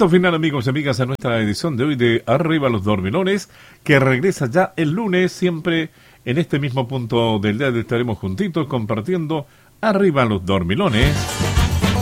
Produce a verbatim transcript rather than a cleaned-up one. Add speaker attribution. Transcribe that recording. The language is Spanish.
Speaker 1: Punto final, amigos y amigas, a nuestra edición de hoy de Arriba los Dormilones, que regresa ya el lunes, siempre en este mismo punto del día estaremos juntitos compartiendo Arriba los Dormilones.